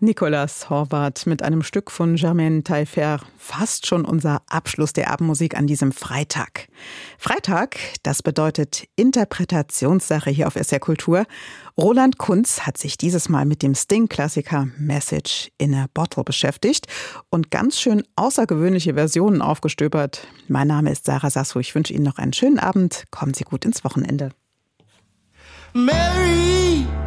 Nicolas Horvath mit einem Stück von Germaine Taillefer. Fast schon unser Abschluss der Abendmusik an diesem Freitag. Freitag, das bedeutet Interpretationssache hier auf SR Kultur. Roland Kunz hat sich dieses Mal mit dem Sting-Klassiker Message in a Bottle beschäftigt und ganz schön außergewöhnliche Versionen aufgestöbert. Mein Name ist Sarah Sasso. Ich wünsche Ihnen noch einen schönen Abend. Kommen Sie gut ins Wochenende. Mary!